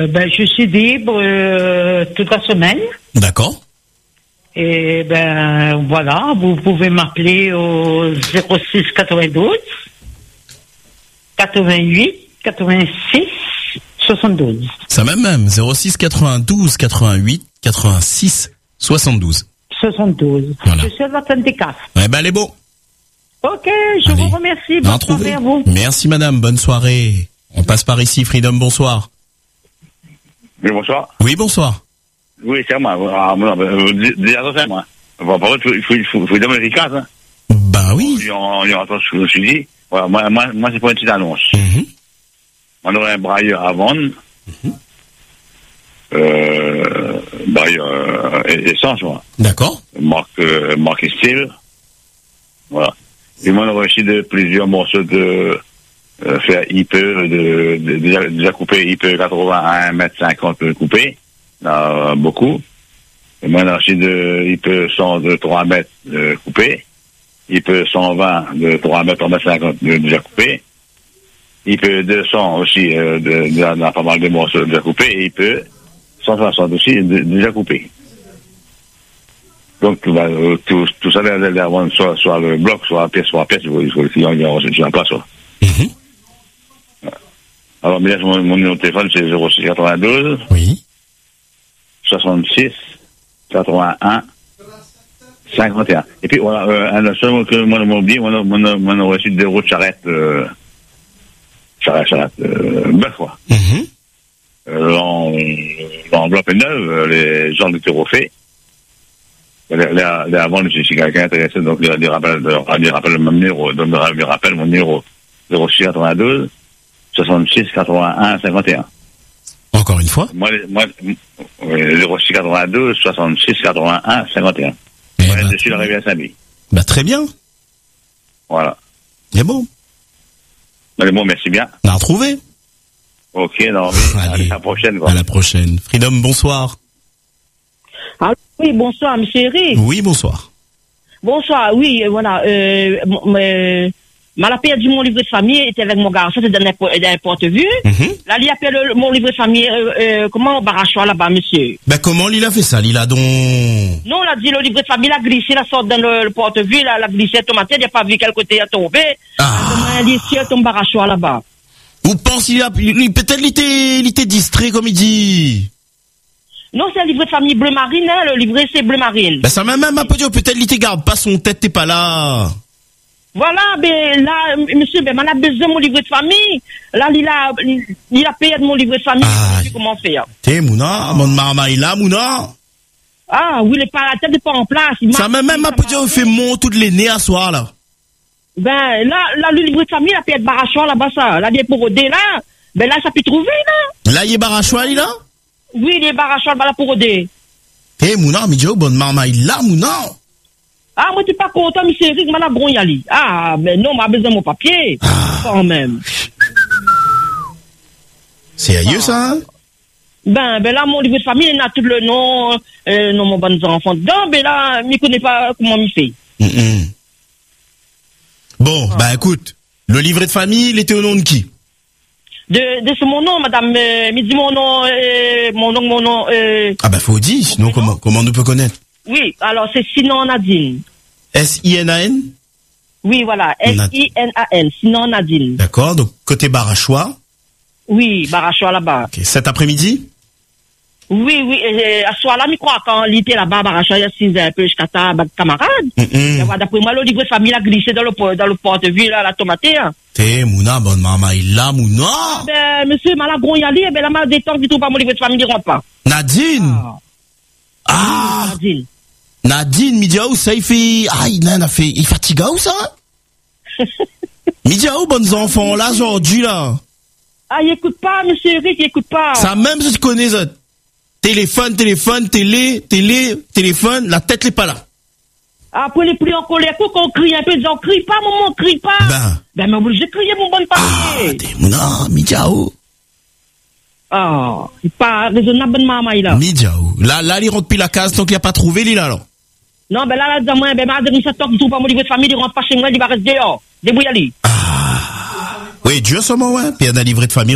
Je suis libre toute la semaine. D'accord. Et voilà, vous pouvez m'appeler au 06 92 88 86 72. Ça même. 06 92 88 86 72. 72. Voilà. Je suis à l'antenne des CAF. Elle est beau. Ok, je vous remercie. Bonne soirée à vous. Merci madame, bonne soirée. On passe par ici, Freedom, bonsoir. Oui, bonsoir. Oui, bonsoir. Oui, c'est moi. Déjà, c'est moi. Par contre, il faut donner les cases. Hein. Bah oui. On y entend ce que je me suis dit. Voilà, moi, c'est pour une petite annonce. On aurait un brailleur à vendre. Brailleur essence, moi. D'accord. Marque style. Voilà. Et moi, on aurait aussi plusieurs morceaux de faire IP, déjà coupé IP 80 à 1,50 m coupé. Beaucoup. Et moi, on a aussi IP 100 de 3 mètres coupé. IP 120 de 3 mètres en 1,50 m déjà coupé. IP 200 aussi, on a pas mal de morceaux déjà coupés. Et IP 160 aussi déjà coupé. Donc, tout ça, soit le bloc, soit pièce, il faut le client, il y a sur la place. Alors, mais là, mon numéro de téléphone, c'est 06 92. Oui. 66 81 51. Et puis, voilà, un seul mot que moi, on oublié, on a reçu 2 roues de charrette, bœuf, quoi. L'enveloppe est neuve, les gens étaient refaits. Avant, je suis quelqu'un intéressé, donc il rappelle le même numéro, donc il rappelle mon numéro 06 92 66 81 51. Encore une fois? Moi, 06 92 66 81 51. Je suis arrivé à Saint-Louis. Bah, très bien. Voilà. C'est bon. Allez, bon, merci bien. On a retrouvé. Ok, non, allez, à la prochaine, quoi. À la prochaine. Freedom, bonsoir. Ah, oui, bonsoir, monsieur Eric. Oui, bonsoir. Bonsoir, oui, voilà. Mal a perdu mon livret de famille, était avec mon garçon, c'est dans un porte-vue. Là, il appelle mon livret de famille, comment, Barachois là-bas, monsieur? Ben, comment il a fait ça? Il a donc... Non, on a dit le livret de famille, il a glissé, la sorte dans le porte-vue, il a glissé, tomaté, il n'a pas vu quel côté il a tombé. Il a tombe Barachois là-bas. Vous pensez, peut-être il était distrait, comme il dit. Non, c'est un livret de famille bleu marine, hein, le livret c'est bleu marine. Ben, ça m'a même un peu dit, peut-être il te garde pas son tête, t'es pas là. Voilà, ben là, monsieur, ben, on a besoin de mon livret de famille. Là, il a payé mon livret de famille. Je sais plus comment faire. T'es, Mouna, mon maman, il a, Mouna. Ah, oui, la tête n'est pas en place. Ça m'a même un peu dit, on fait mon toutes les nez à soir, là. Ben, là, le livret de famille, il a payé de Barachois, là-bas, ça. Là, il est pour Rodé, là. Ben, là, ça peut trouver, là. Là, il est Barachois, là? Oui, il est Barachois, là, pour Rodé. T'es, Mouna, mais Dieu, bonne maman, il a, Mouna. Ah, moi, tu pas content, monsieur Eric, moi, la bron y aller. Ah, mais non, m'a besoin de mon papier. Quand même. C'est ailleurs, ça, hein? Ben, là, mon livre de famille, il a tout le nom, mon bon enfant dedans, ben là, je ne connais pas comment il fait. Bon, bah, écoute, le livret de famille, il était au nom de qui? De mon nom, madame, me dit mon nom, Ah, bah, faut dire, sinon, comment on peut connaître? Oui, alors c'est Sinan Nadine. S-I-N-A-N? Oui, voilà, S-I-N-A-N, Sinan Nadine. D'accord, donc côté Barachois. Oui, Barachois là-bas. Ok, cet après-midi? Oui, à ce soir-là, je crois, quand il était là-bas, Barachois, il a 6 un peu jusqu'à ta camarade. D'après moi, le livre de famille a glissé dans le porte-vue, là, la tomaté. Hein. T'es, Mouna, bonne maman, il a, Mouna. Ben, monsieur, Malagron y aller, ben, la mal détente, il trouve pas mon livre de famille, il rentre pas. Nadine! Ah! Nadine, Midiaou, ça, il fait, il fatigue où, ça? Midiaou, bonnes enfants, là, aujourd'hui, là. Ah, il écoute pas, monsieur Eric, il écoute pas. Ça, même si tu connais, ça. Téléphone, téléphone, la tête n'est pas là. Après, les plus en colère, qu'on crie un peu, disant, crie pas, maman, crie pas. Ben, mais obligé de crier, mon bon papier. Non, Midiaou. Ah, c'est pas raisonnable, bonne maman, il a. Midiaou. Là, il rentre plus la case, tant qu'il a pas trouvé, il là, alors. Non, ben là, dans moi, ben, madame, ça toque, il trouve pas mon livre de famille, il rentre pas chez moi, il va rester dehors. Débrouille, aller. Oui, Dieu, ça, moi, ouais. Puis, il y a un livret de famille.